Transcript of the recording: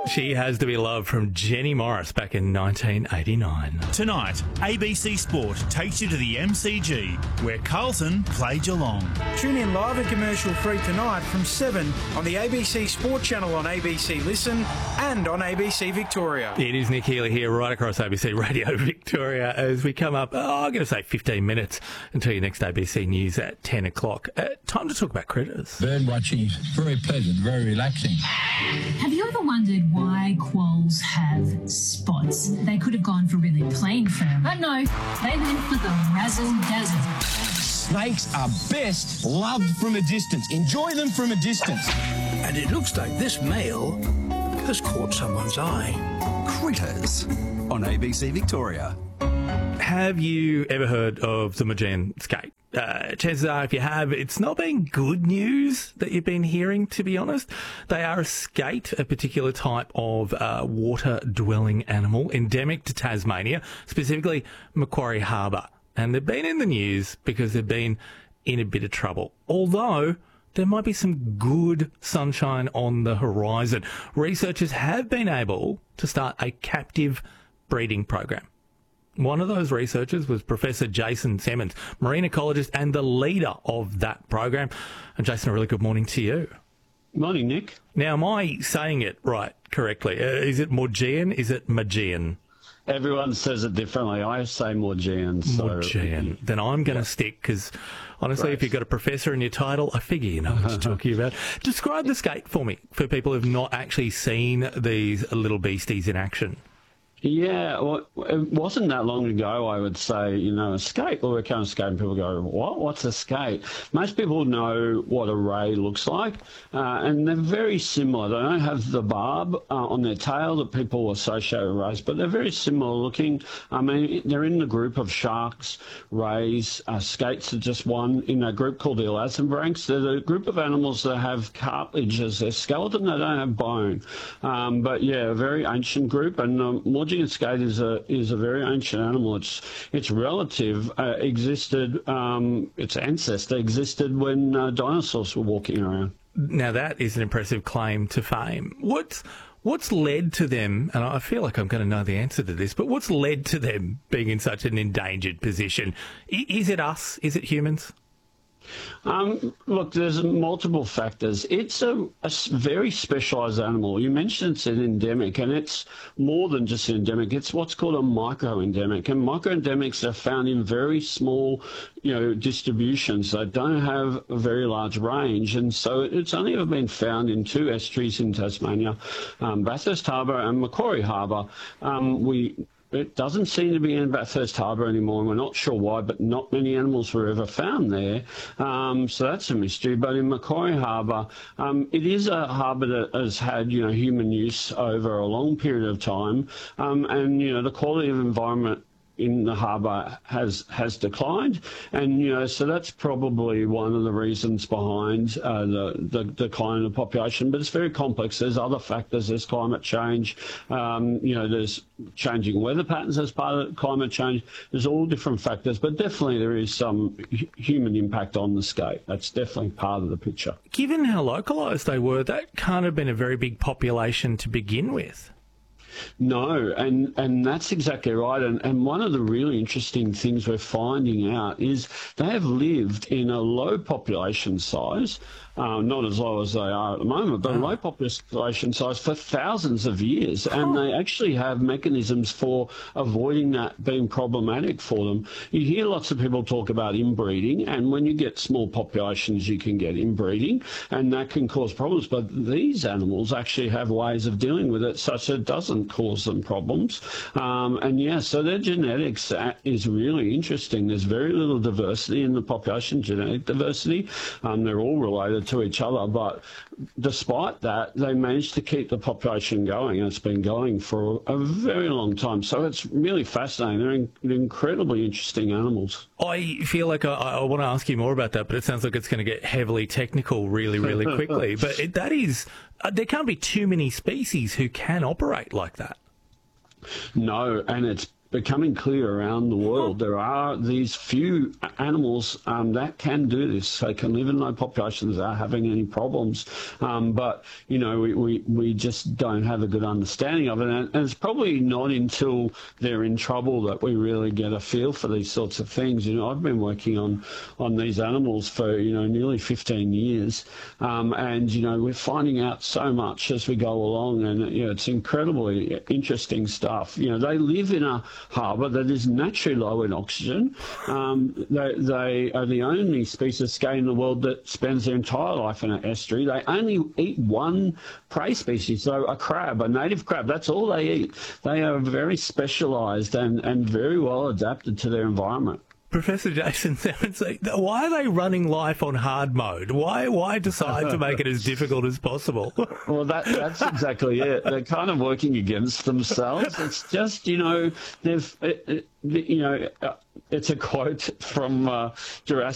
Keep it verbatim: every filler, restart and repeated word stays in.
She Has to Be Loved from Jenny Morris back in nineteen eighty-nine. Tonight, A B C Sport takes you to the M C G, where Carlton play Geelong. Tune in live and commercial-free tonight from seven on the A B C Sport channel on A B C Listen and on A B C Victoria. It is Nick Healy here, right across A B C Radio Victoria, as we come up, oh, I'm going to say fifteen minutes until your next A B C News at ten o'clock. Uh, time to talk about critters. Bird watching is very pleasant, very relaxing. Have you ever wondered why quolls have spots? They could have gone for really plain fur, but no, they went for the razzle-dazzle. Snakes are best loved from a distance. Enjoy them from a distance. And it looks like this male has caught someone's eye. Critters on A B C Victoria. Have you ever heard of the Maugean skate? Uh, chances are, if you have, it's not been good news that you've been hearing, to be honest. They are a skate, a particular type of uh, water-dwelling animal, endemic to Tasmania, specifically Macquarie Harbour. And they've been in the news because they've been in a bit of trouble. Although there might be some good sunshine on the horizon. Researchers have been able to start a captive breeding program. One of those researchers was Professor Jason Simmons, marine ecologist and the leader of that program. And Jason, a really good morning to you. Morning, Nick. Now, am I saying it right correctly? Uh, is it Maugean? Is it Maugean? Everyone says it differently. I say Maugean. So Maugean. Then I'm going to yeah. stick, because honestly, right. if you've got a professor in your title, I figure you know what you're talking about. Describe the skate for me, for people who've not actually seen these little beasties in action. Yeah, well, it wasn't that long ago, I would say, you know, a skate, well, we come to skate and people go, what? What's a skate? Most people know what a ray looks like, uh, and they're very similar. They don't have the barb uh, on their tail that people associate with rays, but they're very similar looking. I mean, they're in the group of sharks, rays, uh, skates are just one in a group called the elasmobranchs. They're the group of animals that have cartilage as their skeleton. They don't have bone. Um, but, yeah, a very ancient group, and um, more Maugean skate is a is a very ancient animal. Its its relative uh, existed, um, its ancestor existed when uh, dinosaurs were walking around. Now that is an impressive claim to fame. What's what's led to them? And I feel like I'm going to know the answer to this. But what's led to them being in such an endangered position? I, is it us? Is it humans? Um, look, there's multiple factors. It's a, a very specialised animal. You mentioned it's an endemic, and it's more than just an endemic. It's what's called a micro-endemic, and micro-endemics are found in very small, you know, distributions. They don't have a very large range, and so it's only ever been found in two estuaries in Tasmania, um, Bathurst Harbour and Macquarie Harbour. Um, we It doesn't seem to be in Bathurst Harbour anymore, and we're not sure why, but not many animals were ever found there. Um, so that's a mystery. But in Macquarie Harbour, um, it is a harbour that has had, you know, human use over a long period of time. Um, and, you know, the quality of environment in the harbour has has declined, and you know, so that's probably one of the reasons behind uh, the, the decline of the population. But it's very complex. There's other factors. There's climate change. Um, you know, there's changing weather patterns as part of climate change. There's all different factors, but definitely there is some human impact on the skate. That's definitely part of the picture. Given how localised they were, that can't have been a very big population to begin with. No, and, and that's exactly right. And, and one of the really interesting things we're finding out is they have lived in a low population size, uh, not as low as they are at the moment, but a low population size for thousands of years. And they actually have mechanisms for avoiding that being problematic for them. You hear lots of people talk about inbreeding, and when you get small populations, you can get inbreeding, and that can cause problems. But these animals actually have ways of dealing with it such that it doesn't cause them problems. Um, and yeah, so their genetics is really interesting. There's very little diversity in the population, genetic diversity. Um, they're all related to each other, but despite that, they managed to keep the population going, and it's been going for a very long time. So it's really fascinating. They're, in, they're incredibly interesting animals. I feel like I, I want to ask you more about that, but it sounds like it's going to get heavily technical really, really quickly. But it, that is, uh, there can't be too many species who can operate like that. No, and it's becoming clear around the world. There are these few animals um, that can do this. They can live in low populations without having any problems. Um, but, you know, we, we, we just don't have a good understanding of it. And, and it's probably not until they're in trouble that we really get a feel for these sorts of things. You know, I've been working on, on these animals for, you know, nearly fifteen years. Um, and, you know, we're finding out so much as we go along. And, you know, it's incredibly interesting stuff. You know, they live in a harbour that is naturally low in oxygen. Um, they, they are the only species of skate in the world that spends their entire life in an estuary. They only eat one prey species, so a crab, a native crab. That's all they eat. They are very specialised and, and very well adapted to their environment. Professor Jason Simmons, why are they running life on hard mode? Why why decide to make it as difficult as possible? Well, that, that's exactly it. They're kind of working against themselves. It's just, you know, they've, it, it, you know, it's a quote from uh, Jurassic